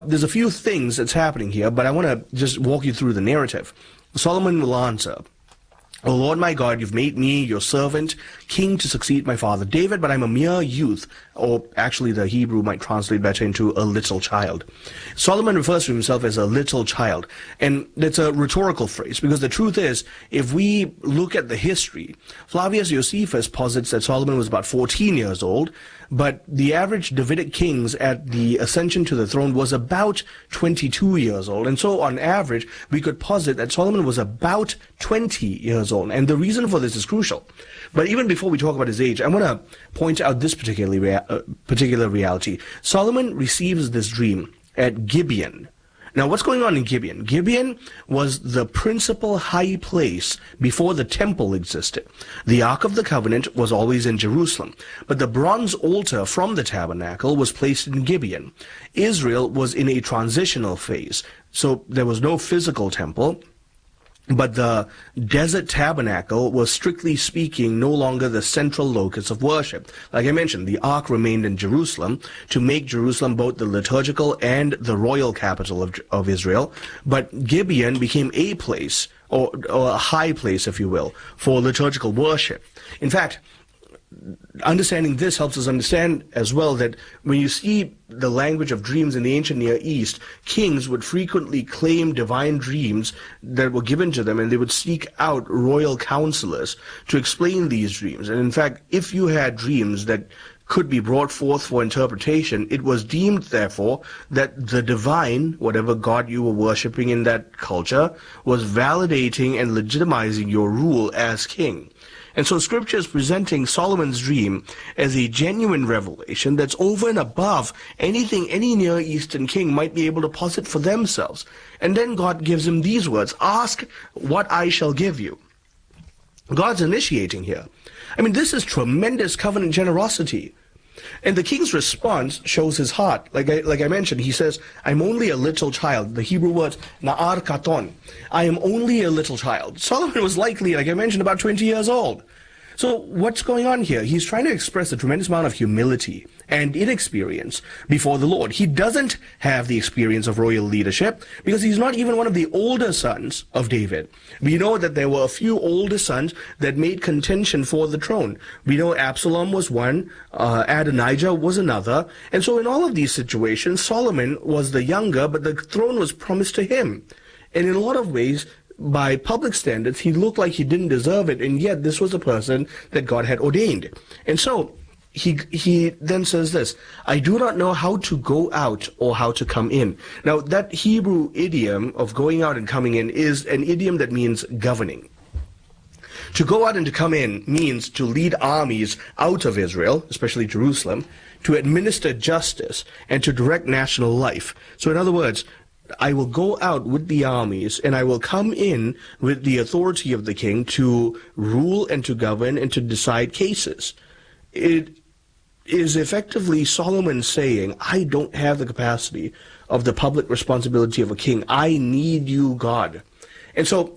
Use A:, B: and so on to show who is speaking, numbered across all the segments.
A: there's a few things that's happening here, but I want to just walk you through the narrative. Solomon will answer, "O Lord my God, you've made me your servant, king to succeed my father David, but I'm a mere youth," or actually the Hebrew might translate better into a little child. Solomon refers to himself as a little child, and it's a rhetorical phrase, because the truth is, if we look at the history, Flavius Josephus posits that Solomon was about 14 years old, but the average Davidic kings at the ascension to the throne was about 22 years old, and so on average, we could posit that Solomon was about 20 years old, and the reason for this is crucial. But even before we talk about his age, I want to point out this particular reality. Solomon receives this dream at Gibeon. Now, what's going on in Gibeon? Gibeon was the principal high place before the temple existed. The Ark of the Covenant was always in Jerusalem, but the bronze altar from the tabernacle was placed in Gibeon. Israel was in a transitional phase, so there was no physical temple, but the desert tabernacle was, strictly speaking, no longer the central locus of worship. Like I mentioned, the ark remained in Jerusalem to make Jerusalem both the liturgical and the royal capital of Israel. But Gibeon became a place, or a high place, if you will, for liturgical worship. In fact, understanding this helps us understand as well that when you see the language of dreams in the ancient Near East, kings would frequently claim divine dreams that were given to them, and they would seek out royal counselors to explain these dreams. And in fact, if you had dreams that could be brought forth for interpretation, it was deemed, therefore, that the divine, whatever god you were worshipping in that culture, was validating and legitimizing your rule as king. And so Scripture is presenting Solomon's dream as a genuine revelation that's over and above anything any Near Eastern king might be able to posit for themselves. And then God gives him these words, "Ask what I shall give you." God's initiating here. I mean, this is tremendous covenant generosity. And the king's response shows his heart. Like I mentioned, he says, "I'm only a little child." The Hebrew word, na'ar katon. I am only a little child. Solomon was likely, like I mentioned, about 20 years old. So what's going on here? He's trying to express a tremendous amount of humility and inexperience before the Lord. He doesn't have the experience of royal leadership because he's not even one of the older sons of David. We know that there were a few older sons that made contention for the throne. We know Absalom was one, Adonijah was another, and so in all of these situations, Solomon was the younger, but the throne was promised to him. And in a lot of ways, by public standards, he looked like he didn't deserve it, and yet this was a person that God had ordained. And so he then says this, "I do not know how to go out or how to come in." Now, that Hebrew idiom of going out and coming in is an idiom that means governing. To go out and to come in means to lead armies out of Israel, especially Jerusalem, to administer justice, and to direct national life. So in other words, I will go out with the armies, and I will come in with the authority of the king to rule and to govern and to decide cases. It is effectively Solomon saying, I don't have the capacity of the public responsibility of a king. I need you, God. And so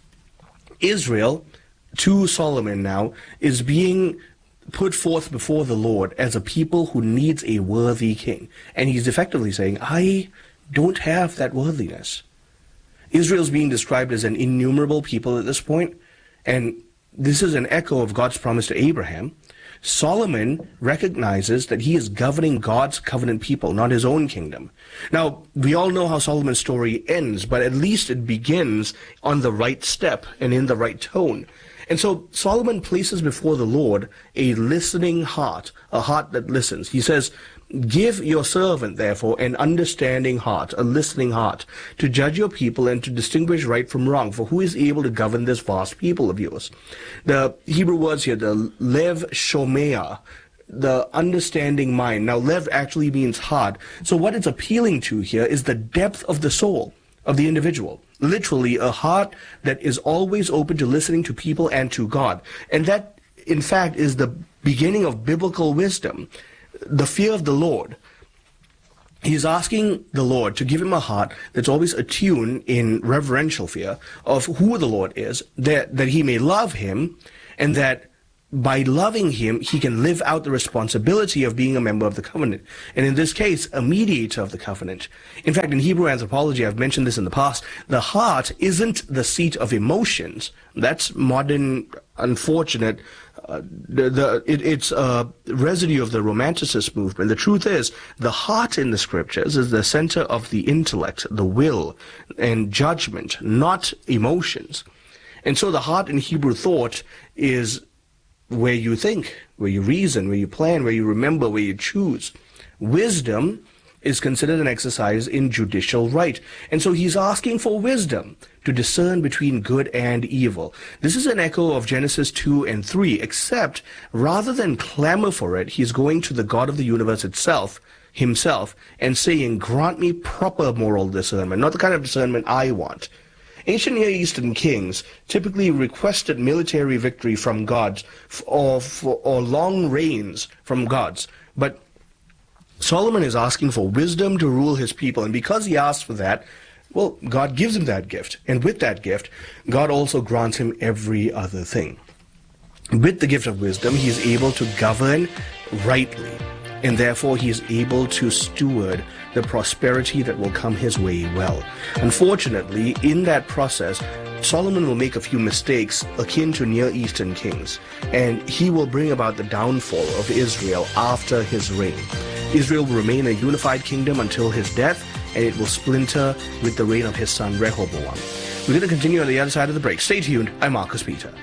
A: Israel, to Solomon now, is being put forth before the Lord as a people who needs a worthy king. And he's effectively saying, I don't have that worthiness. Israel's being described as an innumerable people at this point, and this is an echo of God's promise to Abraham. Solomon recognizes that he is governing God's covenant people, not his own kingdom. Now, we all know how Solomon's story ends, but at least it begins on the right step and in the right tone. And so Solomon places before the Lord a listening heart, a heart that listens. He says, "Give your servant, therefore, an understanding heart, a listening heart, to judge your people and to distinguish right from wrong, for who is able to govern this vast people of yours?" The Hebrew words here, the lev shomea, the understanding mind. Now, lev actually means heart. So what it's appealing to here is the depth of the soul of the individual. Literally, a heart that is always open to listening to people and to God. And that, in fact, is the beginning of biblical wisdom, the fear of the Lord. He's asking the Lord to give him a heart that's always attuned in reverential fear of who the Lord is, that he may love him, and that by loving him, he can live out the responsibility of being a member of the covenant. And in this case, a mediator of the covenant. In fact, in Hebrew anthropology, I've mentioned this in the past, the heart isn't the seat of emotions. That's modern, unfortunate. It's a residue of the Romanticist movement. The truth is, the heart in the scriptures is the center of the intellect, the will, and judgment, not emotions. And so the heart in Hebrew thought is where you think, where you reason, where you plan, where you remember, where you choose. Wisdom is considered an exercise in judicial right. And so he's asking for wisdom to discern between good and evil. This is an echo of Genesis 2 and 3, except rather than clamor for it, he's going to the God of the universe himself, and saying, grant me proper moral discernment, not the kind of discernment I want. Ancient Near Eastern kings typically requested military victory from gods or long reigns from gods. But Solomon is asking for wisdom to rule his people. And because he asks for that, well, God gives him that gift. And with that gift, God also grants him every other thing. With the gift of wisdom, he is able to govern rightly. And therefore, he is able to steward the prosperity that will come his way well. Unfortunately, in that process, Solomon will make a few mistakes akin to Near Eastern kings, and he will bring about the downfall of Israel after his reign. Israel will remain a unified kingdom until his death, and it will splinter with the reign of his son Rehoboam. We're going to continue on the other side of the break. Stay tuned. I'm Marcus Peter.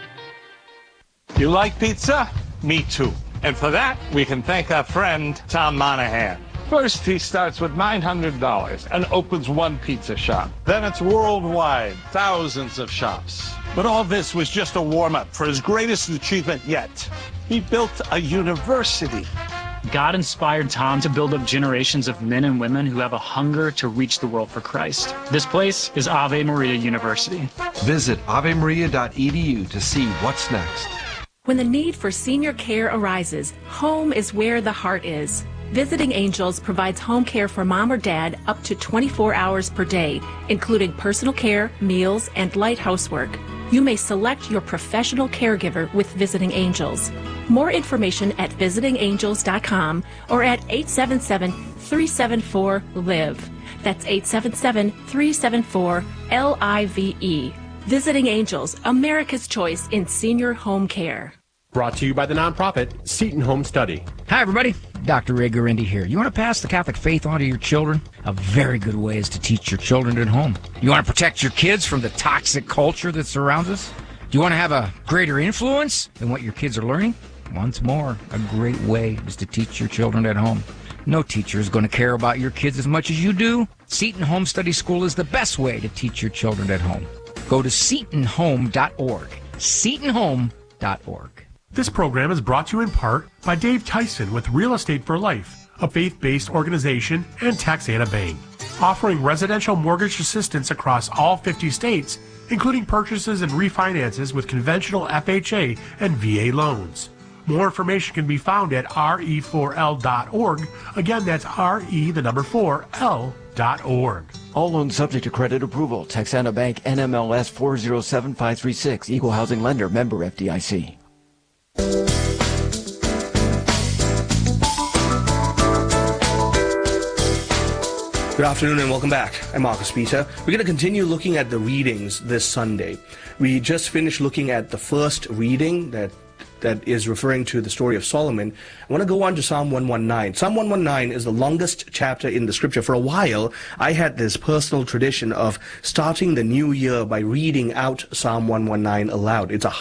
B: You like pizza? Me too. And for that, we can thank our friend, Tom Monahan. First, he starts with $900 and opens one pizza shop. Then it's worldwide, thousands of shops. But all this was just a warm-up for his greatest achievement yet. He built a university.
C: God inspired Tom to build up generations of men and women who have a hunger to reach the world for Christ. This place is Ave Maria University.
D: Visit avemaria.edu to see what's next.
E: When the need for senior care arises, home is where the heart is. Visiting Angels provides home care for mom or dad up to 24 hours per day, including personal care, meals, and light housework. You may select your professional caregiver with Visiting Angels. More information at visitingangels.com or at 877-374-LIVE. That's 877-374-LIVE. Visiting Angels, America's choice in senior home care.
F: Brought to you by the nonprofit Seton Home Study.
G: Hi, everybody. Dr. Ray Guarendi here. You want to pass the Catholic faith on to your children? A very good way is to teach your children at home. You want to protect your kids from the toxic culture that surrounds us? Do you want to have a greater influence than what your kids are learning? Once more, a great way is to teach your children at home. No teacher is going to care about your kids as much as you do. Seton Home Study School is the best way to teach your children at home. Go to setonhome.org. setonhome.org.
F: This program is brought to you in part by Dave Tyson with Real Estate for Life, a faith-based organization, and Taxana Bank, offering residential mortgage assistance across all 50 states, including purchases and refinances with conventional FHA and VA loans. More information can be found at re4l.org. Again, that's re4l.org.
H: All loans subject to credit approval. Taxana Bank, NMLS 407536. Equal housing lender. Member FDIC.
A: Good afternoon and welcome back. I'm Marcus Peter. We're going to continue looking at the readings this Sunday. We just finished looking at the first reading that is referring to the story of Solomon. I want to go on to Psalm 119. Psalm 119 is the longest chapter in the scripture. For a while, I had this personal tradition of starting the new year by reading out Psalm 119 aloud. It's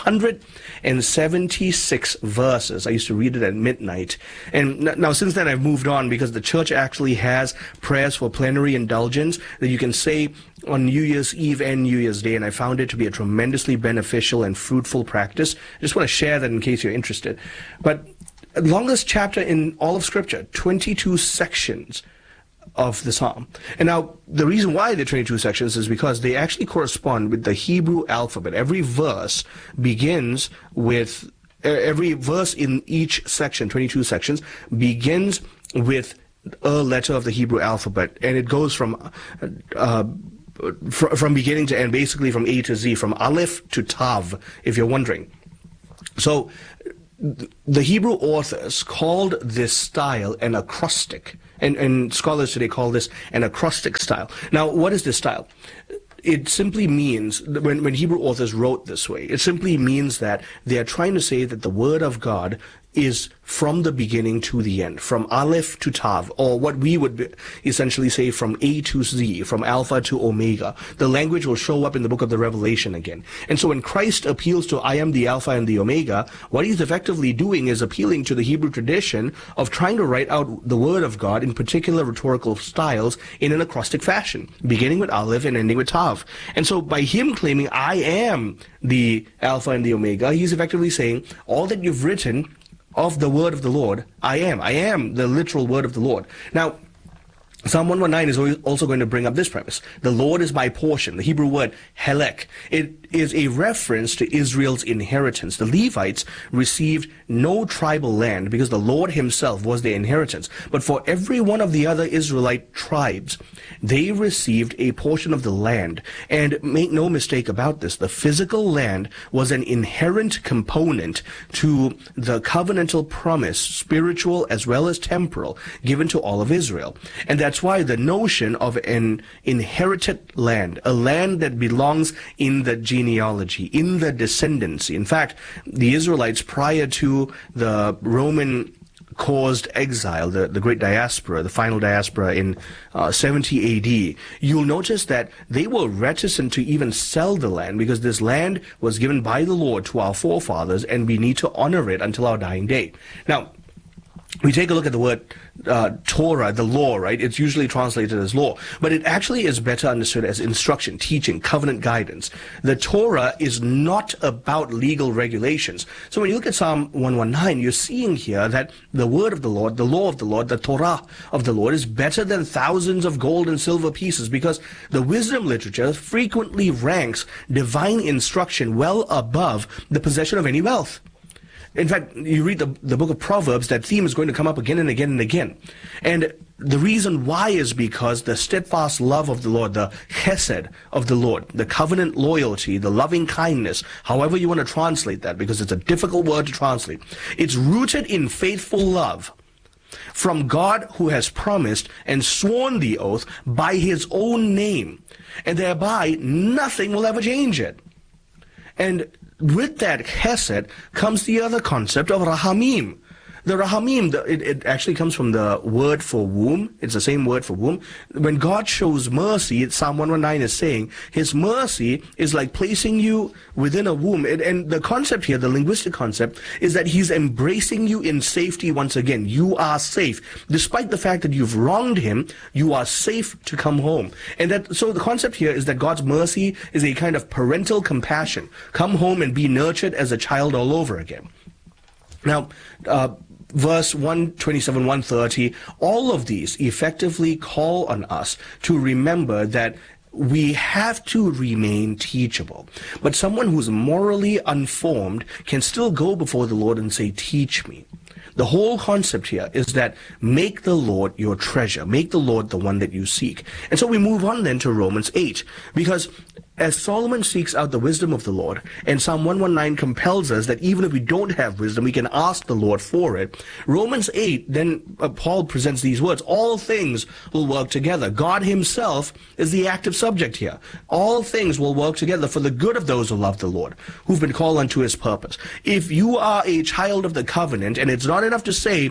A: 176 verses. I used to read it at midnight. And now since then I've moved on because the church actually has prayers for plenary indulgence that you can say on New Year's Eve and New Year's Day, and I found it to be a tremendously beneficial and fruitful practice. I just want to share that in case you're interested. But longest chapter in all of Scripture, 22 sections of the Psalm. And now, the reason why they're 22 sections is because they actually correspond with the Hebrew alphabet. Every verse begins with, every verse in each section, 22 sections, begins with a letter of the Hebrew alphabet, and it goes from beginning to end, basically from A to Z, from Aleph to Tav, if you're wondering. So the Hebrew authors called this style an acrostic, and scholars today call this an acrostic style. Now, what is this style? It simply means, when Hebrew authors wrote this way, it simply means that they are trying to say that the Word of God is from the beginning to the end, from Aleph to Tav, or what we would essentially say from A to Z, from Alpha to Omega. The language will show up in the book of the Revelation again. And so when Christ appeals to I am the Alpha and the Omega, what he's effectively doing is appealing to the Hebrew tradition of trying to write out the Word of God in particular rhetorical styles in an acrostic fashion, beginning with Aleph and ending with Tav. And so by him claiming I am the Alpha and the Omega, he's effectively saying all that you've written of the word of the Lord, I am the literal word of the Lord. Now, Psalm 119 is also going to bring up this premise. The Lord is my portion. The Hebrew word helek. It is a reference to Israel's inheritance. The Levites received no tribal land because the Lord himself was their inheritance. But for every one of the other Israelite tribes, they received a portion of the land. And make no mistake about this, the physical land was an inherent component to the covenantal promise, spiritual as well as temporal, given to all of Israel. And that's why the notion of an inherited land, a land that belongs in the genealogy, in the descendancy. In fact, the Israelites prior to the Roman-caused exile, the great diaspora, the final diaspora in 70 AD, you'll notice that they were reticent to even sell the land because this land was given by the Lord to our forefathers and we need to honor it until our dying day. Now, we take a look at the word Torah, the law, right? It's usually translated as law, but it actually is better understood as instruction, teaching, covenant guidance. The Torah is not about legal regulations. So when you look at Psalm 119, you're seeing here that the word of the Lord, the law of the Lord, the Torah of the Lord is better than thousands of gold and silver pieces because the wisdom literature frequently ranks divine instruction well above the possession of any wealth. In fact, you read the book of Proverbs, that theme is going to come up again and again and again. And the reason why is because the steadfast love of the Lord, the chesed of the Lord, the covenant loyalty, the loving kindness, however you want to translate that, because it's a difficult word to translate, it's rooted in faithful love from God who has promised and sworn the oath by his own name, and thereby nothing will ever change it. And with that chesed comes the other concept of rahamim. The rahamim, it actually comes from the word for womb. It's the same word for womb. When God shows mercy, Psalm 119 is saying, his mercy is like placing you within a womb. And the concept here, the linguistic concept, is that he's embracing you in safety once again. You are safe. Despite the fact that you've wronged him, you are safe to come home. And so the concept here is that God's mercy is a kind of parental compassion. Come home and be nurtured as a child all over again. Now, verse 127, 130, all of these effectively call on us to remember that we have to remain teachable. But someone who's morally unformed can still go before the Lord and say, teach me. The whole concept here is that make the Lord your treasure. Make the Lord the one that you seek. And so we move on then to Romans 8, because as Solomon seeks out the wisdom of the Lord, and Psalm 119 compels us that even if we don't have wisdom, we can ask the Lord for it. Romans 8, then Paul presents these words, all things will work together. God himself is the active subject here. All things will work together for the good of those who love the Lord, who've been called unto his purpose. If you are a child of the covenant, and it's not enough to say,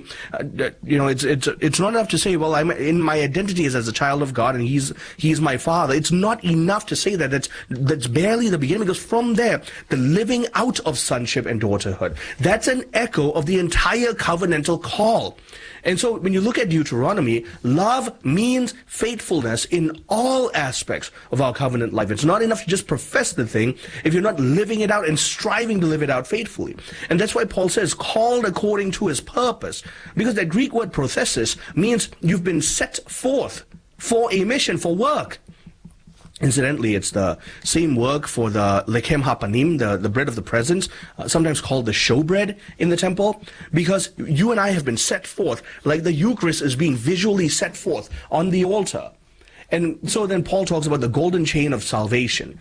A: it's not enough to say, well, I'm in my identity is as a child of God, and he's my father. It's not enough to say that. That's barely the beginning, because from there, the living out of sonship and daughterhood, that's an echo of the entire covenantal call. And so when you look at Deuteronomy, love means faithfulness in all aspects of our covenant life. It's not enough to just profess the thing if you're not living it out and striving to live it out faithfully. And that's why Paul says, called according to his purpose, because that Greek word prothesis means you've been set forth for a mission, for work. Incidentally, it's the same work for the lechem hapanim, the bread of the presence, sometimes called the showbread in the temple, because you and I have been set forth, like the Eucharist is being visually set forth on the altar. And so then Paul talks about the golden chain of salvation.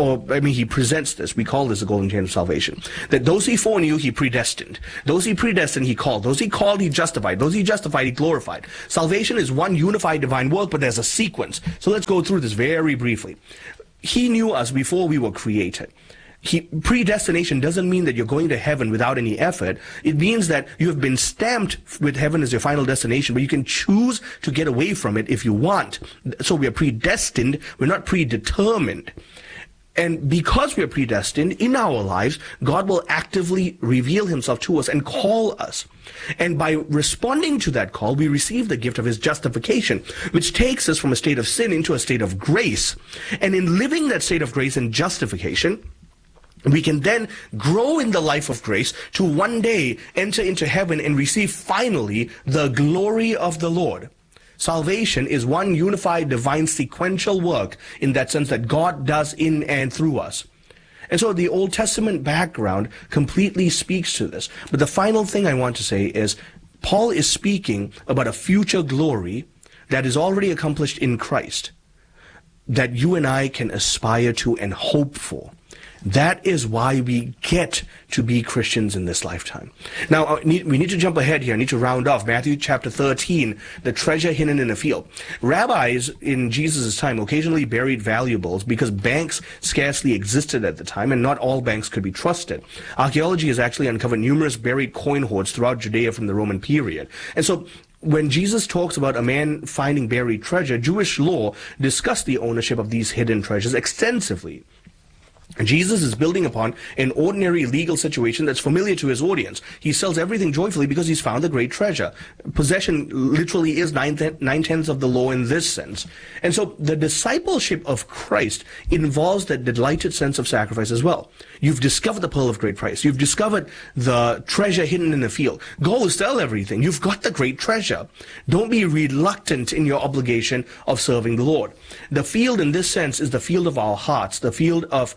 A: He presents this. We call this the golden chain of salvation. That those he foreknew, he predestined. Those he predestined, he called. Those he called, he justified. Those he justified, he glorified. Salvation is one unified divine work, but there's a sequence. So let's go through this very briefly. He knew us before we were created. Predestination doesn't mean that you're going to heaven without any effort. It means that you have been stamped with heaven as your final destination, but you can choose to get away from it if you want. So we are predestined, we're not predetermined. And because we are predestined in our lives, God will actively reveal himself to us and call us. And by responding to that call, we receive the gift of his justification, which takes us from a state of sin into a state of grace. And in living that state of grace and justification, we can then grow in the life of grace to one day enter into heaven and receive finally the glory of the Lord. Salvation is one unified divine sequential work in that sense that God does in and through us. And so the Old Testament background completely speaks to this. But the final thing I want to say is Paul is speaking about a future glory that is already accomplished in Christ, that you and I can aspire to and hope for. That is why we get to be Christians in this lifetime. Now, we need to jump ahead here. I need to round off Matthew chapter 13, the treasure hidden in a field. Rabbis in Jesus' time occasionally buried valuables because banks scarcely existed at the time, and not all banks could be trusted. Archaeology has actually uncovered numerous buried coin hoards throughout Judea from the Roman period. And so when Jesus talks about a man finding buried treasure, Jewish law discussed the ownership of these hidden treasures extensively. Jesus is building upon an ordinary legal situation that's familiar to his audience. He sells everything joyfully because he's found the great treasure. Possession literally is nine-tenths of the law in this sense. And so the discipleship of Christ involves that delighted sense of sacrifice as well. You've discovered the pearl of great price. You've discovered the treasure hidden in the field. Go sell everything. You've got the great treasure. Don't be reluctant in your obligation of serving the Lord. The field in this sense is the field of our hearts, the field of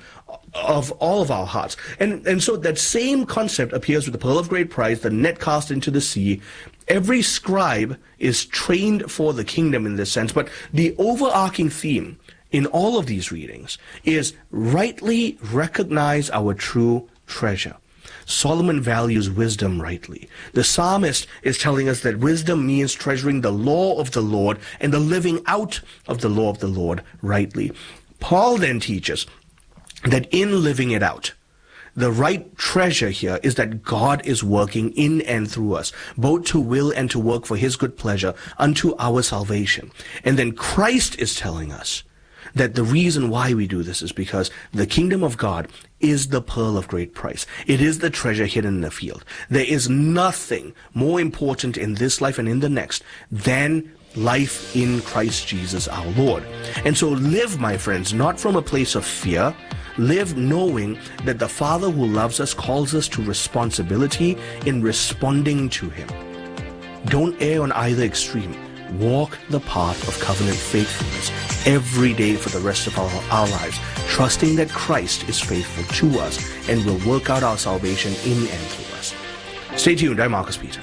A: all of our hearts. And so that same concept appears with the pearl of great price, the net cast into the sea. Every scribe is trained for the kingdom in this sense, but the overarching theme in all of these readings is rightly recognize our true treasure. Solomon values wisdom rightly. The psalmist is telling us that wisdom means treasuring the law of the Lord and the living out of the law of the Lord rightly. Paul then teaches that in living it out, the right treasure here is that God is working in and through us, both to will and to work for his good pleasure unto our salvation. And then Christ is telling us that the reason why we do this is because the kingdom of God is the pearl of great price. It is the treasure hidden in the field. There is nothing more important in this life and in the next than life in Christ Jesus our Lord. And so live, my friends, not from a place of fear. Live knowing that the Father who loves us calls us to responsibility in responding to him. Don't err on either extreme. Walk the path of covenant faithfulness every day for the rest of our lives, trusting that Christ is faithful to us and will work out our salvation in and through us. Stay tuned. I'm Marcus Peter.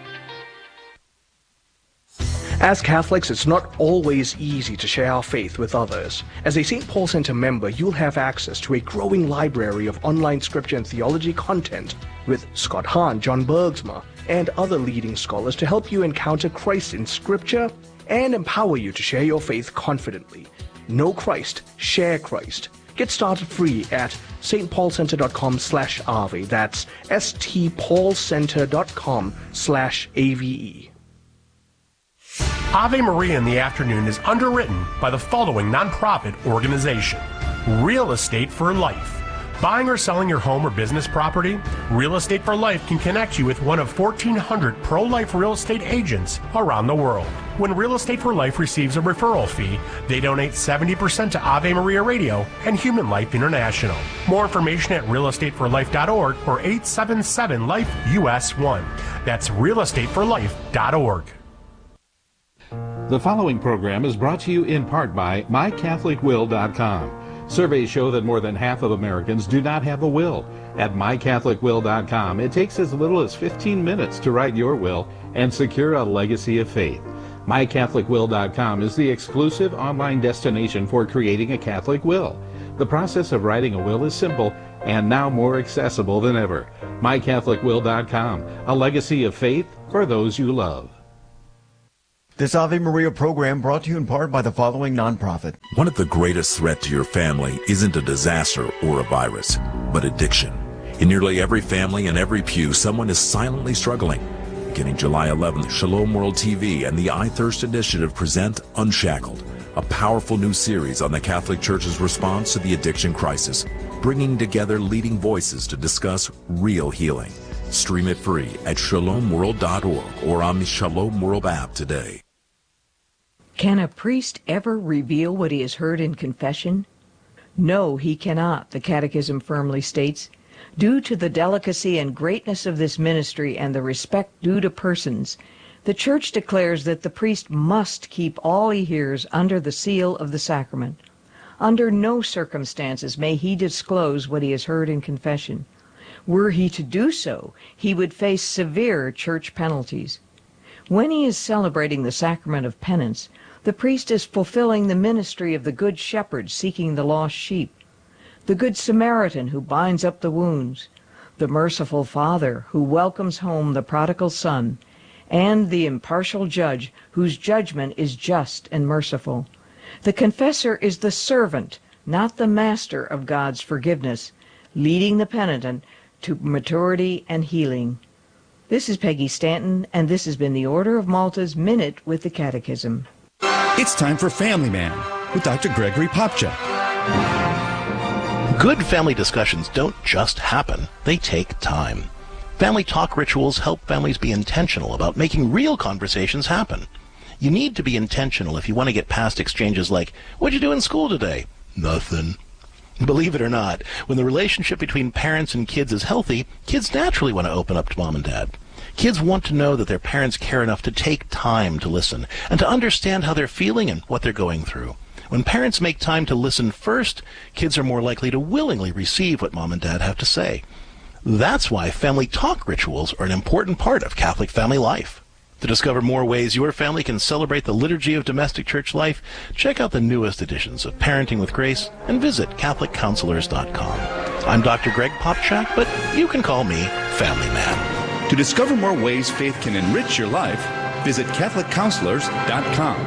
A: As Catholics, it's not always easy to share our faith with others. As a St. Paul Center member, you'll have access to a growing library of online scripture and theology content with Scott Hahn, John Bergsma, and other leading scholars to help you encounter Christ in Scripture and empower you to share your faith confidently. Know Christ, share Christ. Get started free at stpaulcenter.com/Ave. That's stpaulcenter.com/AVE.
F: Ave Maria in the Afternoon is underwritten by the following nonprofit organization: Real Estate for Life. Buying or selling your home or business property? Real Estate for Life can connect you with one of 1,400 pro-life real estate agents around the world. When Real Estate for Life receives a referral fee, they donate 70% to Ave Maria Radio and Human Life International. More information at realestateforlife.org or 877-LIFE-US1. That's realestateforlife.org.
I: The following program is brought to you in part by MyCatholicWill.com. Surveys show that more than half of Americans do not have a will. At MyCatholicWill.com, it takes as little as 15 minutes to write your will and secure a legacy of faith. MyCatholicWill.com is the exclusive online destination for creating a Catholic will. The process of writing a will is simple and now more accessible than ever. MyCatholicWill.com, a legacy of faith for those you love.
H: This Ave Maria program brought to you in part by the following nonprofit.
J: One of the greatest threats to your family isn't a disaster or a virus, but addiction. In nearly every family and every pew, someone is silently struggling. Beginning July 11th, Shalom World TV and the I Thirst Initiative present Unshackled, a powerful new series on the Catholic Church's response to the addiction crisis, bringing together leading voices to discuss real healing. Stream it free at shalomworld.org or on the Shalom World app today.
K: Can a priest ever reveal what he has heard in confession? No, he cannot, the Catechism firmly states. Due to the delicacy and greatness of this ministry and the respect due to persons, the Church declares that the priest must keep all he hears under the seal of the sacrament. Under no circumstances may he disclose what he has heard in confession. Were he to do so, he would face severe church penalties. When he is celebrating the sacrament of penance, the priest is fulfilling the ministry of the Good Shepherd seeking the lost sheep, the Good Samaritan who binds up the wounds, the merciful Father who welcomes home the prodigal son, and the impartial Judge whose judgment is just and merciful. The confessor is the servant, not the master of God's forgiveness, leading the penitent to maturity and healing. This is Peggy Stanton, and this has been the Order of Malta's Minute with the Catechism.
L: It's time for Family Man with Dr. Gregory Popcak.
M: Good family discussions don't just happen, they take time. Family talk rituals help families be intentional about making real conversations happen. You need to be intentional if you want to get past exchanges like, "What'd you do in school today?" "Nothing." Believe it or not, when the relationship between parents and kids is healthy, kids naturally want to open up to mom and dad. Kids want to know that their parents care enough to take time to listen and to understand how they're feeling and what they're going through. When parents make time to listen first, kids are more likely to willingly receive what mom and dad have to say. That's why family talk rituals are an important part of Catholic family life. To discover more ways your family can celebrate the liturgy of domestic church life, check out the newest editions of Parenting with Grace and visit CatholicCounselors.com. I'm Dr. Greg Popcak, but you can call me Family Man.
L: To discover more ways faith can enrich your life, visit CatholicCounselors.com.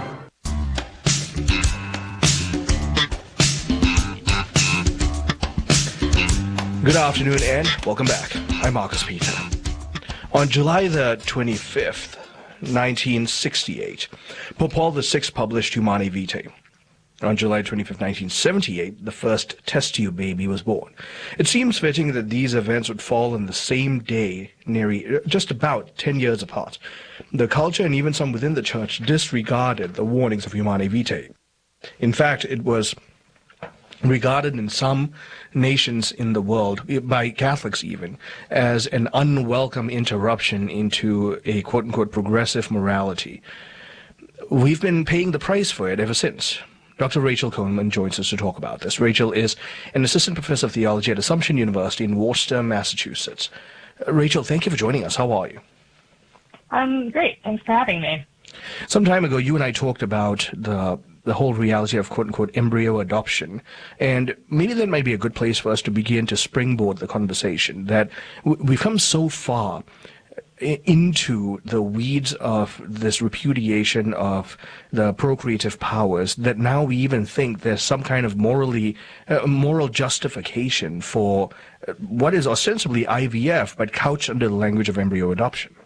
A: Good afternoon and welcome back. I'm Marcus Peter. On July the 25th, 1968, Pope Paul VI published Humanae Vitae. On July 25, 1978, the first test tube baby was born. It seems fitting that these events would fall on the same day, just about 10 years apart. The culture and even some within the church disregarded the warnings of Humanae Vitae. In fact, it was regarded in some nations in the world, by Catholics even, as an unwelcome interruption into a quote-unquote progressive morality. We've been paying the price for it ever since. Dr. Rachel Coleman joins us to talk about this. Rachel is an assistant professor of theology at Assumption University in Worcester, Massachusetts. Rachel, thank you for joining us. How are you?
N: I'm great. Thanks for having me.
A: Some time ago, you and I talked about the whole reality of quote-unquote embryo adoption, and maybe that might be a good place for us to begin to springboard the conversation, that we've come so far into the weeds of this repudiation of the procreative powers that now we even think there's some kind of moral justification for what is ostensibly IVF, but couched under the language of embryo adoption.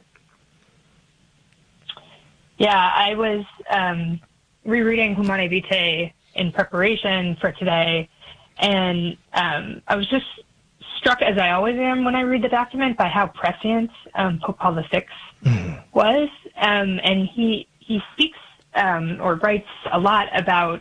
N: Yeah, I was rereading Humanae Vitae in preparation for today, and I was just struck, as I always am when I read the document, by how prescient Pope Paul VI was. And he speaks or writes a lot about,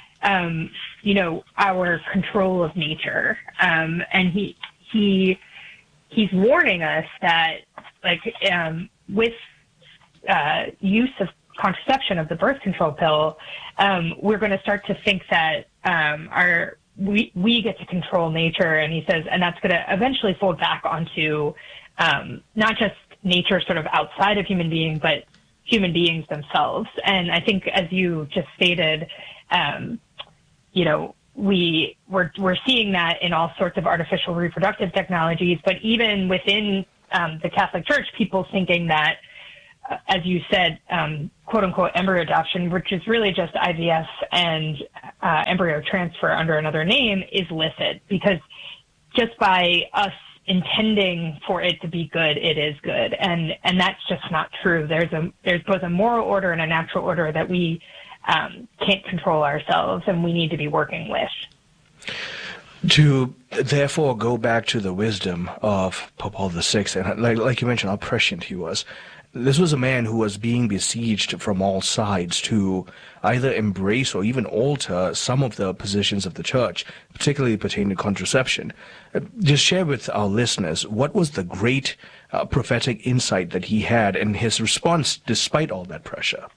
N: our control of nature. And he's warning us that, with use of contraception, of the birth control pill, we're going to start to think that we get to control nature, and he says, and that's going to eventually fold back onto not just nature sort of outside of human being, but human beings themselves. And I think, as you just stated, we're seeing that in all sorts of artificial reproductive technologies, but even within the Catholic Church, people thinking that, as you said, quote unquote embryo adoption, which is really just IVF and embryo transfer under another name, is licit, because just by us intending for it to be good, it is good. And that's just not true. There's both a moral order and a natural order that we can't control ourselves, and we need to be working with.
A: To therefore go back to the wisdom of Pope Paul VI, and like you mentioned, how prescient he was. This was a man who was being besieged from all sides to either embrace or even alter some of the positions of the Church, particularly pertaining to contraception. Just share with our listeners, what was the great prophetic insight that he had and his response despite all that pressure?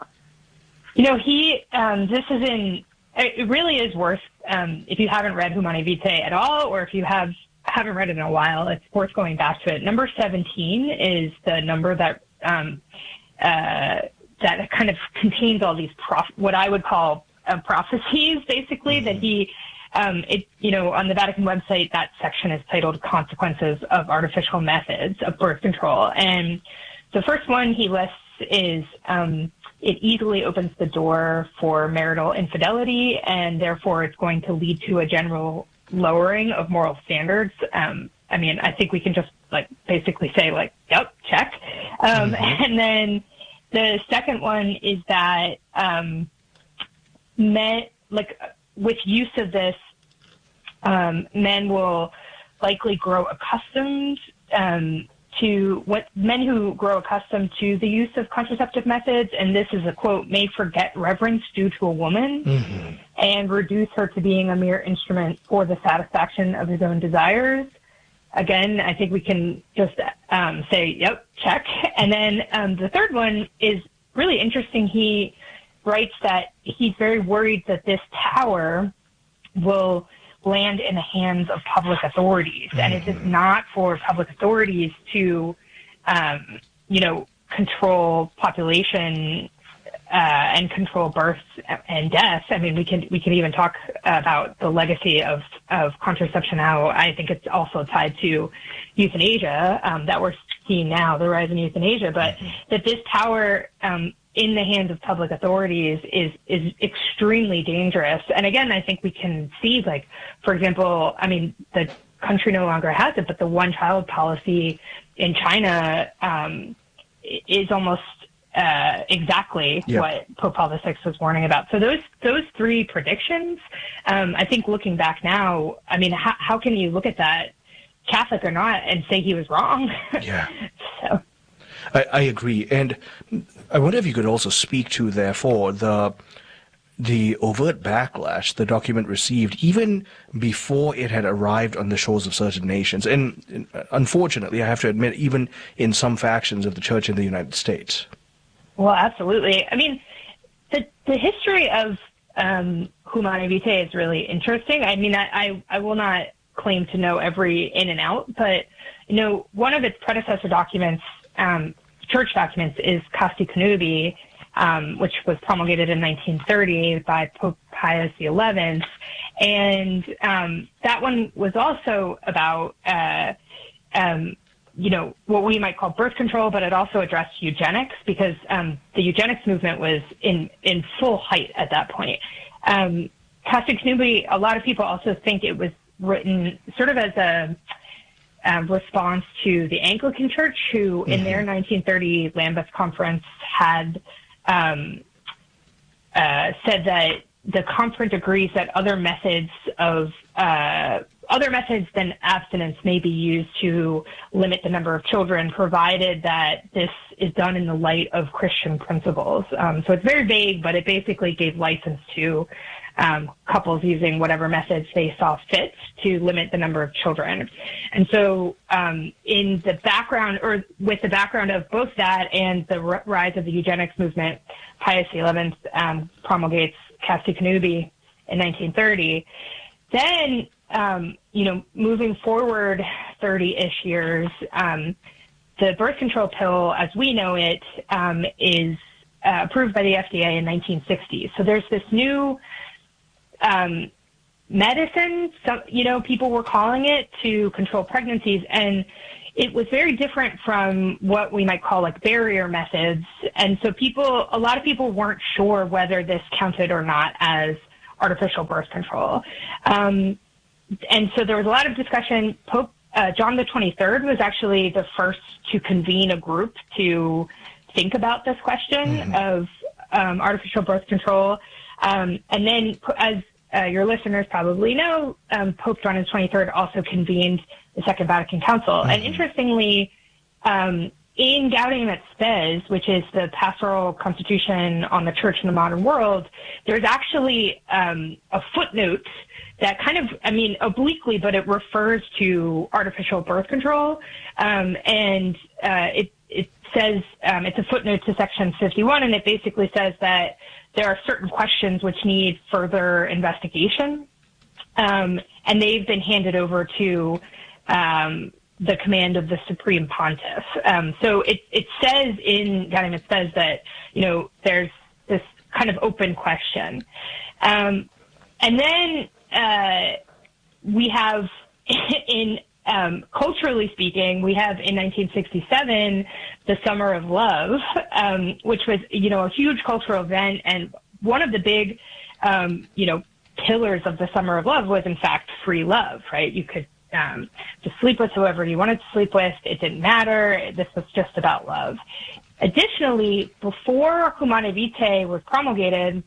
N: It really is worth, if you haven't read Humanae Vitae at all, or if you haven't read it in a while, it's worth going back to it. Number 17 is the number that that kind of contains all these what I would call prophecies, basically, that he, on the Vatican website, that section is titled Consequences of Artificial Methods of Birth Control. And the first one he lists is, it easily opens the door for marital infidelity, and therefore it's going to lead to a general lowering of moral standards. I think we can just basically say yep, check. And then the second one is that men, with use of this, men will likely grow accustomed men who grow accustomed to the use of contraceptive methods, and this is a quote, may forget reverence due to a woman and reduce her to being a mere instrument for the satisfaction of his own desires. Again, I think we can just say, yep, check. And then the third one is really interesting. He writes that he's very worried that this tower will land in the hands of public authorities. And it is not for public authorities to, control population and control births and deaths. We can even talk about the legacy of contraception, how I think it's also tied to euthanasia, that we're seeing now, the rise in euthanasia, but that this power in the hands of public authorities is extremely dangerous. And again, I think we can see, for example, the country no longer has it, but the one-child policy in China is almost exactly what Pope Paul VI was warning about. So those three predictions, I think looking back now, how can you look at that, Catholic or not, and say he was wrong?
A: Yeah.
N: So
A: I agree. And I wonder if you could also speak to, therefore, the overt backlash the document received even before it had arrived on the shores of certain nations. And unfortunately, I have to admit, even in some factions of the Church in the United States.
N: Well, absolutely. The history of Humanae Vitae is really interesting. I will not claim to know every in and out, but one of its predecessor documents, church documents, is Casti Connubii, which was promulgated in 1930 by Pope Pius XI, and that one was also about what we might call birth control, but it also addressed eugenics, because the eugenics movement was in full height at that point. Casti Connubii, a lot of people also think it was written sort of as a response to the Anglican Church, who in their 1930 Lambeth Conference had said that the conference agrees that other methods than abstinence may be used to limit the number of children, provided that this is done in the light of Christian principles. So it's very vague, but it basically gave license to couples using whatever methods they saw fit to limit the number of children. And so in the background, or with the background of both that and the rise of the eugenics movement, Pius XI promulgates Casti Connubii in 1930. Then, moving forward 30-ish years, the birth control pill, as we know it, is approved by the FDA in 1960. So there's this new medicine, people were calling it, to control pregnancies, and it was very different from what we might call like barrier methods. And so a lot of people weren't sure whether this counted or not as artificial birth control. And so there was a lot of discussion. Pope John the 23rd was actually the first to convene a group to think about this question of artificial birth control. And then, as your listeners probably know, Pope John the 23rd also convened the Second Vatican Council. And interestingly, in Gaudium et Spes, which is the pastoral constitution on the church in the modern world, there's actually a footnote that kind of, obliquely, but it refers to artificial birth control. It says, it's a footnote to section 51, and it basically says that there are certain questions which need further investigation. And they've been handed over to the command of the Supreme Pontiff. So it says in Gaudium et Spes that, there's this kind of open question. And then we have, culturally speaking, we have in 1967 the Summer of Love, which was, a huge cultural event. And one of the big, pillars of the Summer of Love was, in fact, free love, right? You could just sleep with whoever you wanted to sleep with. It didn't matter. This was just about love. Additionally, before Humanae Vitae was promulgated,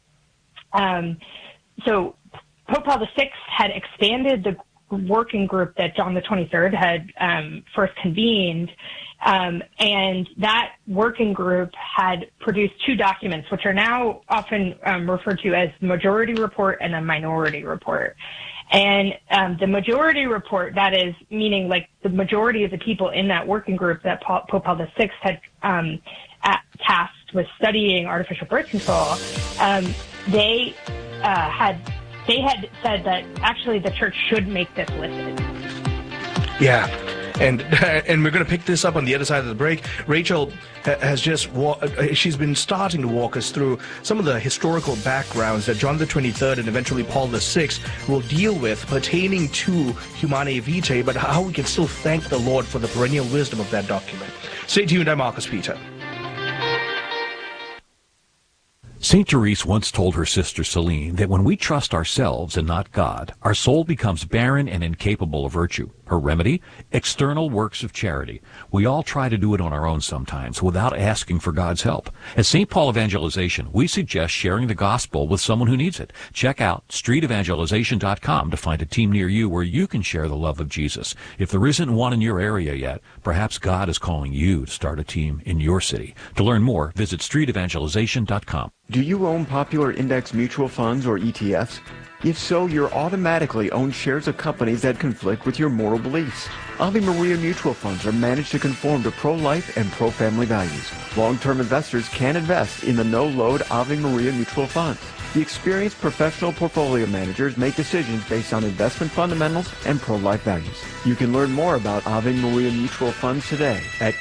N: so Pope Paul VI had expanded the working group that John the 23rd had first convened, and that working group had produced two documents, which are now often referred to as the majority report and the minority report. And the majority report, that is meaning like the majority of the people in that working group that Pope Paul VI had tasked with studying artificial birth control, they had said that actually the church should make this listed.
A: Yeah. And we're going to pick this up on the other side of the break. Rachel has she's been starting to walk us through some of the historical backgrounds that John the 23rd and eventually Paul VI will deal with pertaining to Humanae Vitae, but how we can still thank the Lord for the perennial wisdom of that document. Stay tuned. I'm Marcus Peter.
O: St. Therese once told her sister Celine that when we trust ourselves and not God, our soul becomes barren and incapable of virtue. Her remedy? External works of charity. We all try to do it on our own sometimes without asking for God's help. At St. Paul Evangelization, we suggest sharing the gospel with someone who needs it. Check out streetevangelization.com to find a team near you where you can share the love of Jesus. If there isn't one in your area yet, perhaps God is calling you to start a team in your city. To learn more, visit streetevangelization.com.
H: Do you own popular index mutual funds or ETFs? If so, you're automatically own shares of companies that conflict with your moral beliefs. Ave Maria mutual funds are managed to conform to pro-life and pro-family values. Long-term investors can invest in the no-load Ave Maria mutual funds. The experienced professional portfolio managers make decisions based on investment fundamentals and pro-life values. You can learn more about Ave Maria mutual funds today at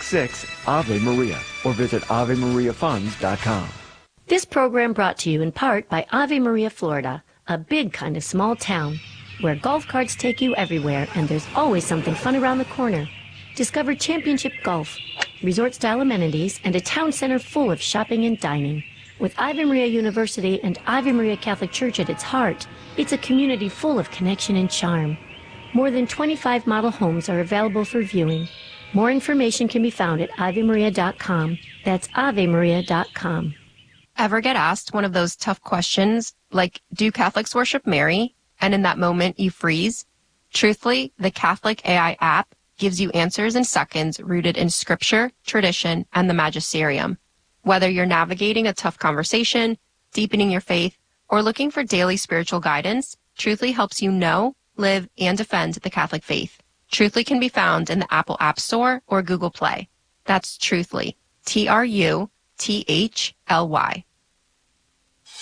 H: 866-AVE-MARIA or visit AveMariaFunds.com.
P: This program brought to you in part by Ave Maria, Florida, a big kind of small town where golf carts take you everywhere and there's always something fun around the corner. Discover championship golf, resort-style amenities, and a town center full of shopping and dining. With Ave Maria University and Ave Maria Catholic Church at its heart, it's a community full of connection and charm. More than 25 model homes are available for viewing. More information can be found at AveMaria.com. That's AveMaria.com.
Q: Ever get asked one of those tough questions, like, do Catholics worship Mary? And in that moment, you freeze? Truthfully, the Catholic AI app gives you answers in seconds rooted in scripture, tradition, and the magisterium. Whether you're navigating a tough conversation, deepening your faith, or looking for daily spiritual guidance, Truthfully helps you know, live, and defend the Catholic faith. Truthfully can be found in the Apple App Store or Google Play. That's Truthfully, Truthly.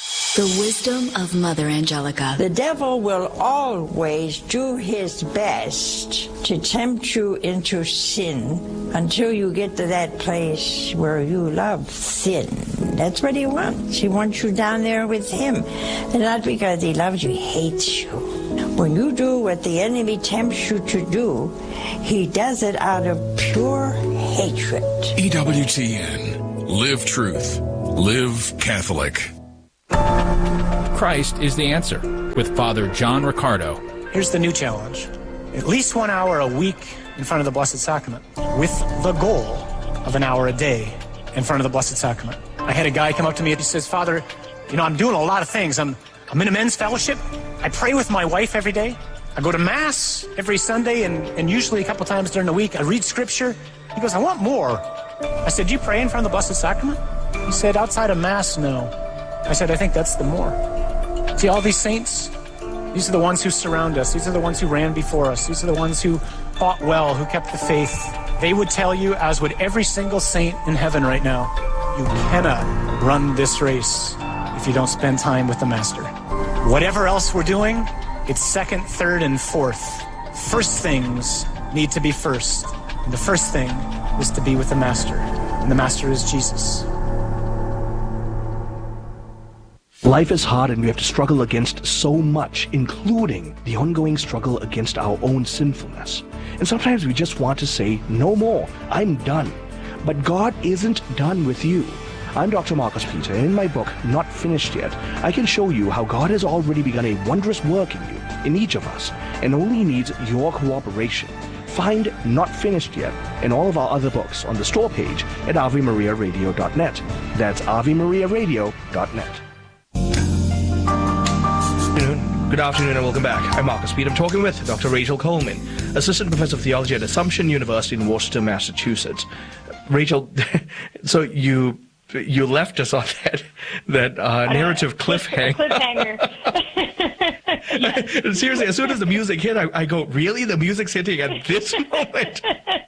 R: The wisdom of Mother Angelica.
S: The devil will always do his best to tempt you into sin until you get to that place where you love sin. That's what he wants. He wants you down there with him. And not because he loves you, he hates you. When you do what the enemy tempts you to do, he does it out of pure hatred.
T: EWTN. Live truth. Live Catholic.
U: Christ is the answer with Father John Riccardo.
V: Here's the new challenge. At least 1 hour a week in front of the Blessed Sacrament, with the goal of an hour a day in front of the Blessed Sacrament. I had a guy come up to me and he says, Father, you know, I'm doing a lot of things. I'm in a men's fellowship. I pray with my wife every day. I go to Mass every Sunday and usually a couple times during the week. I read Scripture. He goes, I want more. I said, do you pray in front of the Blessed Sacrament? He said, outside of Mass, no. I said, I think that's the more. See, all these saints, these are the ones who surround us. These are the ones who ran before us. These are the ones who fought well, who kept the faith. They would tell you, as would every single saint in heaven right now, you cannot run this race if you don't spend time with the Master. Whatever else we're doing, it's second, third, and fourth. First things need to be first. And the first thing is to be with the Master. And the Master is Jesus.
A: Life is hard and we have to struggle against so much, including the ongoing struggle against our own sinfulness. And sometimes we just want to say, no more, I'm done. But God isn't done with you. I'm Dr. Marcus Peter. In my book, Not Finished Yet, I can show you how God has already begun a wondrous work in you, in each of us, and only needs your cooperation. Find Not Finished Yet and all of our other books on the store page at AveMariaRadio.net. That's AveMariaRadio.net. Good afternoon and welcome back. I'm Marcus Peter. I'm talking with Dr. Rachel Coleman, Assistant Professor of Theology at Assumption University in Worcester, Massachusetts. Rachel, so you left us on that narrative cliffhanger. Yes. Seriously, as soon as the music hit, I go, really? The music's hitting at this moment?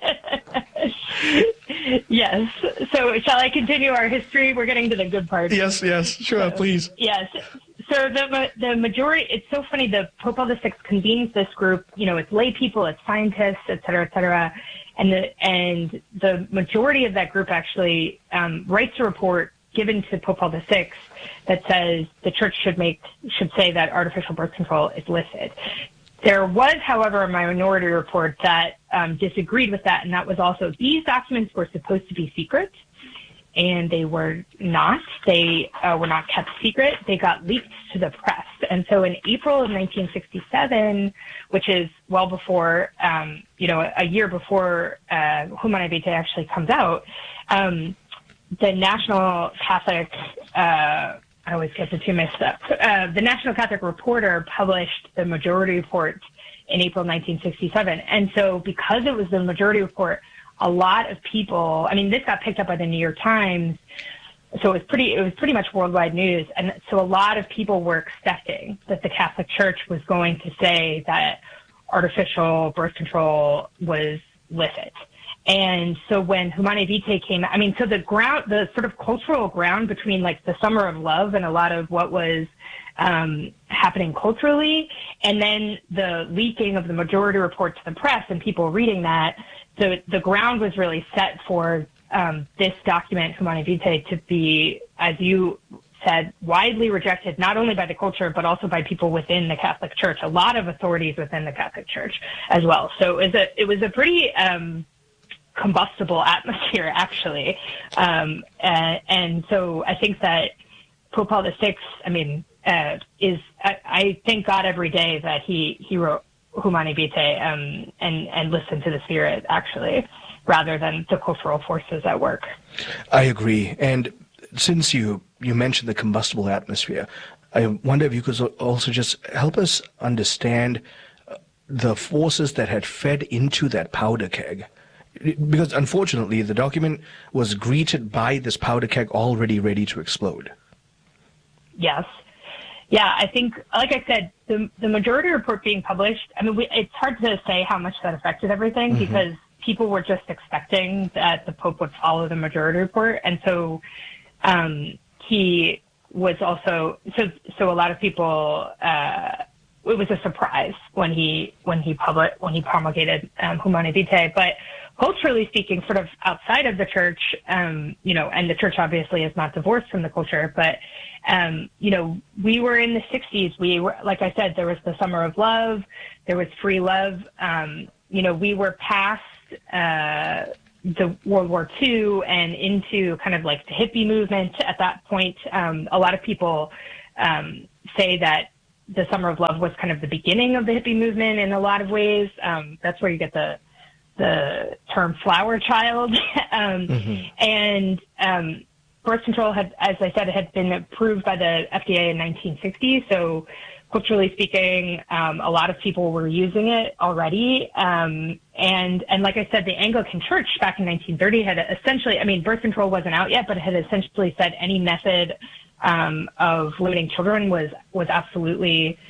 N: Yes. So shall I continue our history? We're getting to the good part.
A: Yes, sure, please.
N: Yes. So the majority, it's so funny, the Pope Paul VI convenes this group, you know, it's lay people, it's scientists, et cetera, and the majority of that group actually writes a report given to Pope Paul VI that says the church should say that artificial birth control is licit. There was, however, a minority report that disagreed with that, and that was also these documents were supposed to be secret. And they were not. They were not kept secret. They got leaked to the press. And so in April of 1967, which is well before, a year before Humanae Vitae actually comes out, the National Catholic, I always get the two mixed up, the National Catholic Reporter published the majority report in April 1967. And so because it was the majority report, a lot of people, I mean, this got picked up by the New York Times, so it was pretty much worldwide news. And so a lot of people were expecting that the Catholic Church was going to say that artificial birth control was licit. And so when Humanae Vitae came, I mean, so the sort of cultural ground between like the Summer of Love and a lot of what was happening culturally, and then the leaking of the majority report to the press and people reading that, the ground was really set for this document, Humanae Vitae, to be, as you said, widely rejected, not only by the culture, but also by people within the Catholic Church, a lot of authorities within the Catholic Church as well. So it was a pretty combustible atmosphere, actually. And so I think that Pope Paul VI, I thank God every day that he wrote Humanae Vitae and listen to the Spirit, actually, rather than the cultural forces at work.
A: I agree. And since you mentioned the combustible atmosphere, I wonder if you could also just help us understand the forces that had fed into that powder keg. Because unfortunately, the document was greeted by this powder keg already ready to explode.
N: Yes. Yeah, I think, like I said, the majority report being published, I mean, it's hard to say how much that affected everything because people were just expecting that the Pope would follow the majority report. And so he was also so a lot of people. It was a surprise when he promulgated Humanae Vitae, but culturally speaking, sort of outside of the church, and the church obviously is not divorced from the culture, but we were in the 60s. We were, like I said, there was the Summer of Love, there was free love. We were past the World War II and into kind of like the hippie movement at that point. A lot of people say that the Summer of Love was kind of the beginning of the hippie movement in a lot of ways. That's where you get the term flower child. And birth control had, as I said, had been approved by the FDA in 1960. So culturally speaking, a lot of people were using it already. And like I said, the Anglican Church back in 1930 had essentially, birth control wasn't out yet, but it had essentially said any method of limiting children was absolutely,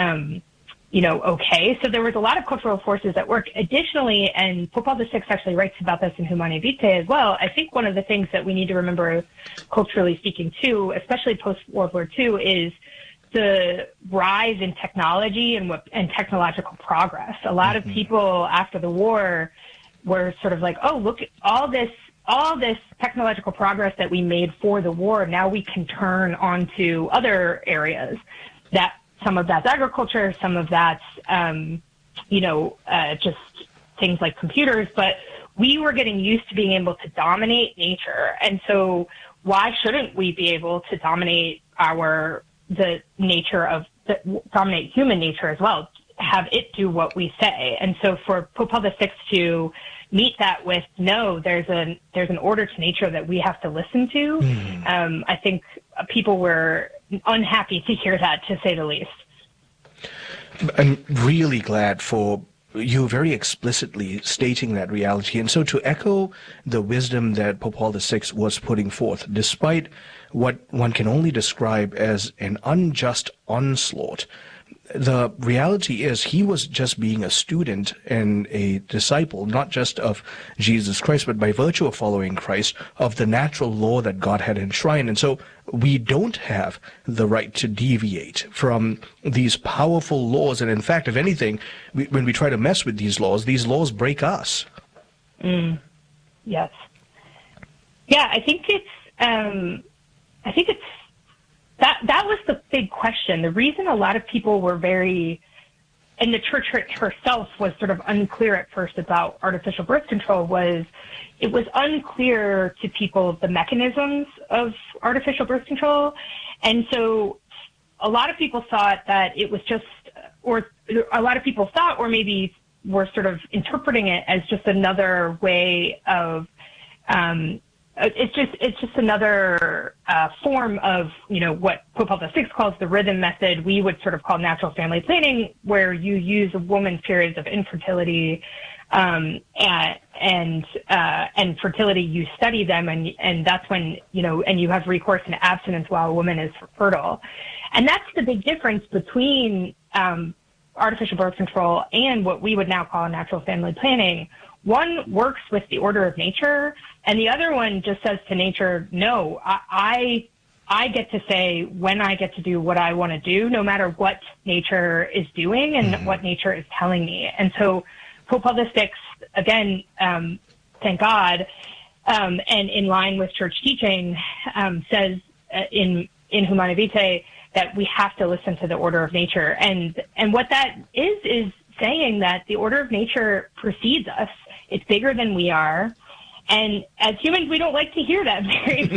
N: okay. So there was a lot of cultural forces at work. Additionally, and Pope Paul VI actually writes about this in Humanae Vitae as well, I think one of the things that we need to remember, culturally speaking too, especially post-World War II, is the rise in technology and technological progress. A lot of people after the war were sort of like, oh, look at all this technological progress that we made for the war, now we can turn onto other areas. That some of that's agriculture, some of that's, just things like computers, but we were getting used to being able to dominate nature. And so why shouldn't we be able to dominate dominate human nature as well, have it do what we say? And so for Pope Paul VI to meet that with, no, there's an order to nature that we have to listen to. I think people were unhappy to hear that, to say the least.
A: I'm really glad for you very explicitly stating that reality. And so to echo the wisdom that Pope Paul VI was putting forth, despite what one can only describe as an unjust onslaught, the reality is he was just being a student and a disciple, not just of Jesus Christ, but by virtue of following Christ, of the natural law that God had enshrined. And so we don't have the right to deviate from these powerful laws. And in fact, if anything, when we try to mess with these laws break us.
N: Yes. Yeah, I think it's that was the big question. The reason a lot of people were and the church herself was sort of unclear at first about artificial birth control was it was unclear to people the mechanisms of artificial birth control. And so a lot of people thought that it was just, or a lot of people thought, or maybe were sort of interpreting it as just another way of, it's just another form of, what Pope Paul VI calls the rhythm method. We would sort of call natural family planning, where you use a woman's periods of infertility and fertility. You study them, and that's when and you have recourse and abstinence while a woman is fertile. And that's the big difference between artificial birth control and what we would now call natural family planning. One works with the order of nature, and the other one just says to nature, no, I get to say when I get to do what I want to do, no matter what nature is doing and what nature is telling me. And so Pope Paul VI, again, thank God, and in line with church teaching, says in Humanae Vitae that we have to listen to the order of nature. And what that is saying that the order of nature precedes us. It's bigger than we are. And as humans, we don't like to hear that very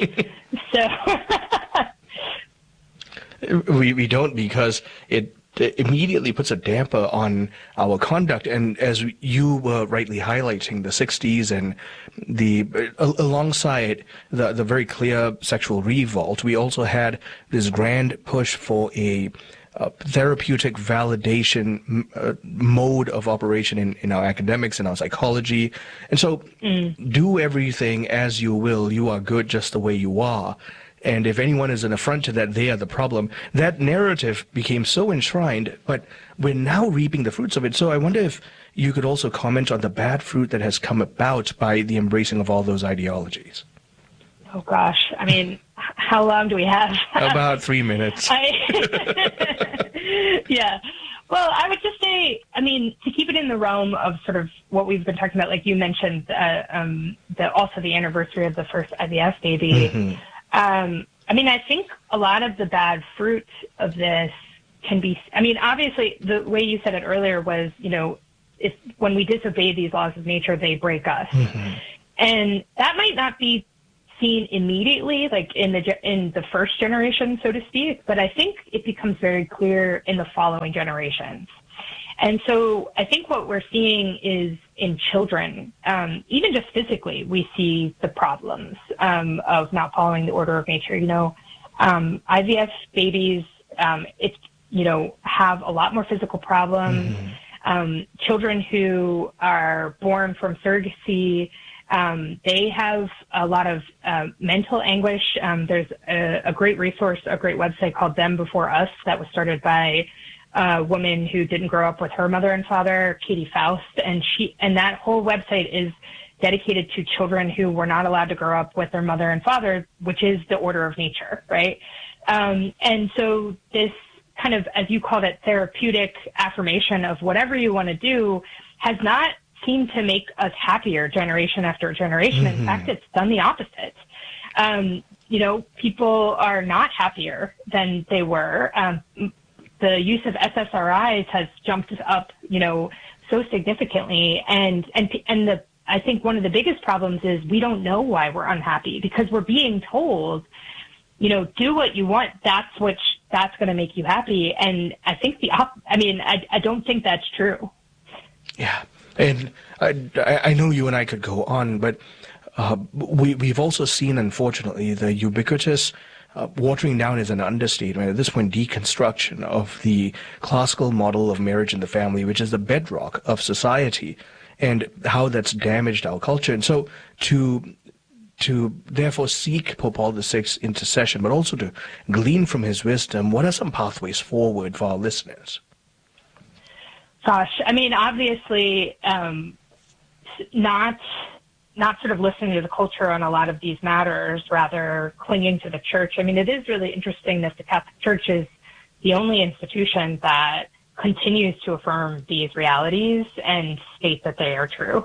N: much. So
A: we don't, because it immediately puts a damper on our conduct. And as you were rightly highlighting, the 60s and alongside the very clear sexual revolt, we also had this grand push for a therapeutic validation mode of operation in our academics and our psychology. And so do everything as you will. You are good just the way you are. And if anyone is an affront to that, they are the problem. That narrative became so enshrined, but we're now reaping the fruits of it. So I wonder if you could also comment on the bad fruit that has come about by the embracing of all those ideologies.
N: Oh, gosh. I mean, how long do we have?
A: About 3 minutes.
N: Yeah. Well, I would just say, I mean, to keep it in the realm of sort of what we've been talking about, like you mentioned, also the anniversary of the first IVF baby.
A: Mm-hmm.
N: I mean, I think a lot of the bad fruit of this can be, I mean, obviously the way you said it earlier was, you know, if when we disobey these laws of nature, they break us. Mm-hmm. And that might not be seen immediately, like in the first generation, so to speak, but I think it becomes very clear in the following generations. And so I think what we're seeing is in children, even just physically, we see the problems of not following the order of nature. You know, IVF babies, have a lot more physical problems. Mm-hmm. Children who are born from surrogacy, they have a lot of mental anguish. There's a great resource, a great website called Them Before Us that was started by a woman who didn't grow up with her mother and father, Katie Faust, and that whole website is dedicated to children who were not allowed to grow up with their mother and father, which is the order of nature, right? And so this kind of, as you called it, therapeutic affirmation of whatever you want to do has not seemed to make us happier generation after generation. Mm-hmm. In fact, it's done the opposite. People are not happier than they were. The use of SSRIs has jumped up, so significantly. I think one of the biggest problems is we don't know why we're unhappy because we're being told, do what you want. That's going to make you happy. And I think I don't think that's true.
A: Yeah. And I know you and I could go on, but we've also seen, unfortunately, the ubiquitous watering down is an understatement. At this point, deconstruction of the classical model of marriage and the family, which is the bedrock of society, and how that's damaged our culture. And so to therefore seek Pope Paul VI's intercession, but also to glean from his wisdom, what are some pathways forward for our listeners?
N: Gosh, I mean, obviously, not sort of listening to the culture on a lot of these matters, rather clinging to the church. I mean, it is really interesting that the Catholic Church is the only institution that continues to affirm these realities and state that they are true,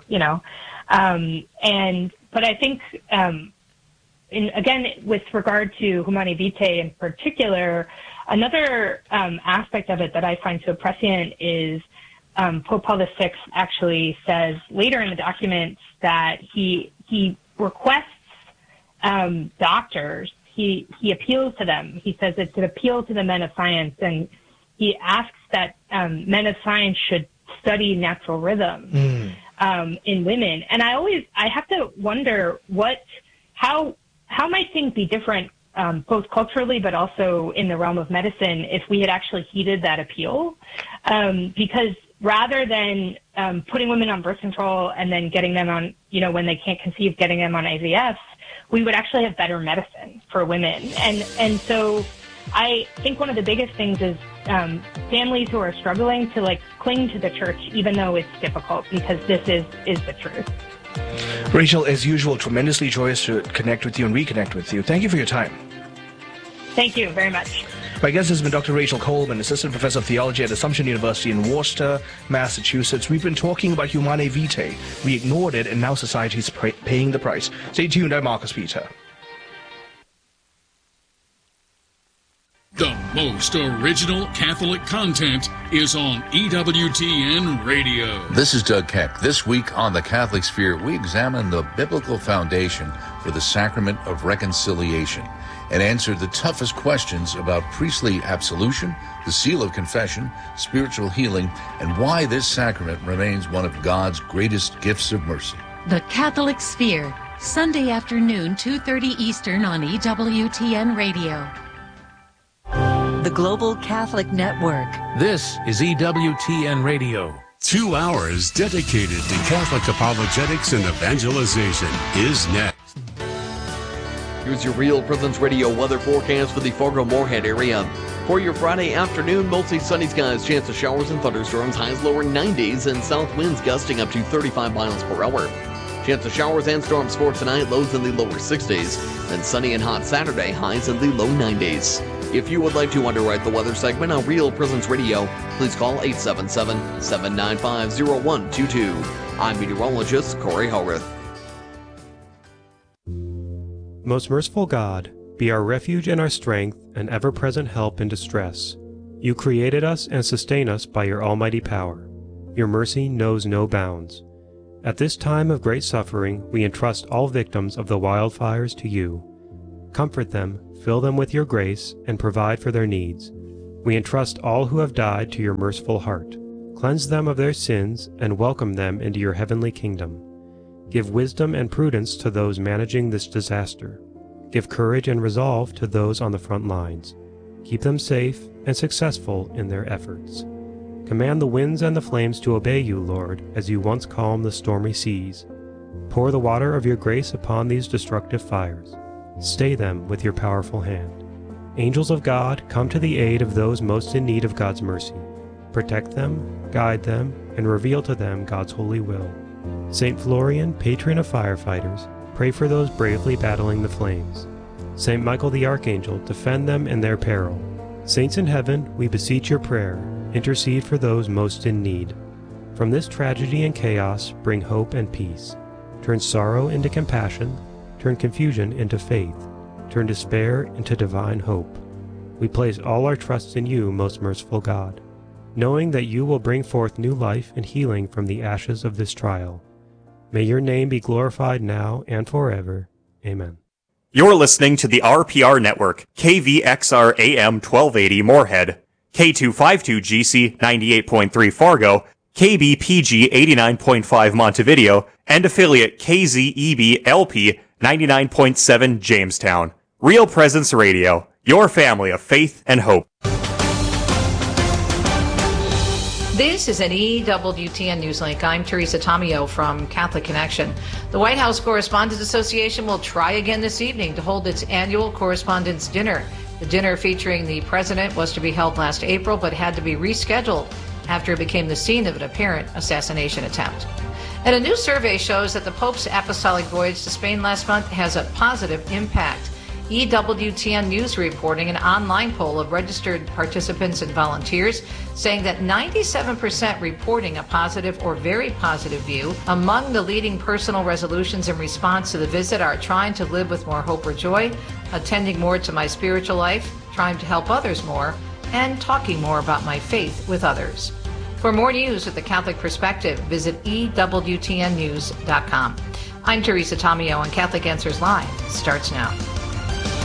N: But I think, again, with regard to Humanae Vitae in particular, another aspect of it that I find so prescient is Pope Paul VI actually says later in the documents that he requests doctors, he appeals to them. He says it's an appeal to the men of science, and he asks that men of science should study natural rhythm in women. And I have to wonder how might things be different both culturally but also in the realm of medicine if we had actually heeded that appeal, because rather than putting women on birth control and then getting them on, when they can't conceive, getting them on IVF, we would actually have better medicine for women. And so I think one of the biggest things is families who are struggling to cling to the church, even though it's difficult, because this is the truth.
A: Rachel, as usual, tremendously joyous to connect with you and reconnect with you. Thank you for your time.
N: Thank you very much.
A: My guest has been Dr. Rachel Coleman, Assistant Professor of Theology at Assumption University in Worcester, Massachusetts. We've been talking about Humanae Vitae. We ignored it, and now society's paying the price. Stay tuned. I'm Marcus Peter.
T: The most original Catholic content is on EWTN Radio.
B: This is Doug Keck. This week on The Catholic Sphere, we examine the biblical foundation for the sacrament of reconciliation and answer the toughest questions about priestly absolution, the seal of confession, spiritual healing, and why this sacrament remains one of God's greatest gifts of mercy.
C: The Catholic Sphere, Sunday afternoon, 2:30 Eastern on EWTN Radio.
W: The Global Catholic Network.
O: This is EWTN Radio.
T: 2 hours dedicated to Catholic apologetics and evangelization is next.
X: Here's your Real Presence Radio weather forecast for the Fargo-Moorhead area. For your Friday afternoon, mostly sunny skies, chance of showers and thunderstorms, highs lower 90s, and south winds gusting up to 35 miles per hour. Chance of showers and storms for tonight, lows in the lower 60s. Then sunny and hot Saturday, highs in the low 90s. If you would like to underwrite the weather segment on Real Presence Radio, please call 877-795-0122. I'm meteorologist Corey Howrith.
D: Most merciful God, be our refuge and our strength, and ever-present help in distress. You created us and sustain us by your almighty power. Your mercy knows no bounds. At this time of great suffering, we entrust all victims of the wildfires to you. Comfort them, fill them with your grace, and provide for their needs. We entrust all who have died to your merciful heart. Cleanse them of their sins and welcome them into your heavenly kingdom. Give wisdom and prudence to those managing this disaster. Give courage and resolve to those on the front lines. Keep them safe and successful in their efforts. Command the winds and the flames to obey you, Lord, as you once calmed the stormy seas. Pour the water of your grace upon these destructive fires. Stay them with your powerful hand. Angels of God, come to the aid of those most in need of God's mercy. Protect them, guide them, and reveal to them God's holy will. St. Florian, patron of firefighters, pray for those bravely battling the flames. St. Michael the Archangel, defend them in their peril. Saints in heaven, we beseech your prayer. Intercede for those most in need. From this tragedy and chaos, bring hope and peace. Turn sorrow into compassion. Turn confusion into faith. Turn despair into divine hope. We place all our trust in you, most merciful God, knowing that you will bring forth new life and healing from the ashes of this trial. May your name be glorified now and forever. Amen.
E: You're listening to the RPR Network, KVXR AM 1280 Moorhead, K252GC 98.3 Fargo, KBPG 89.5 Montevideo, and affiliate KZEB LP 99.7 Jamestown. Real Presence Radio, your family of faith and hope.
F: This is an EWTN Newslink. I'm Teresa Tomeo from Catholic Connection. The White House Correspondents Association will try again this evening to hold its annual Correspondents' Dinner. The dinner featuring the president was to be held last April, but had to be rescheduled after it became the scene of an apparent assassination attempt. And a new survey shows that the Pope's apostolic voyage to Spain last month has a positive impact. EWTN News reporting an online poll of registered participants and volunteers saying that 97% reporting a positive or very positive view. Among the leading personal resolutions in response to the visit are trying to live with more hope or joy, attending more to my spiritual life, trying to help others more, and talking more about my faith with others. For more news with the Catholic perspective, visit EWTNnews.com. I'm Teresa Tomeo, and Catholic Answers Live starts now.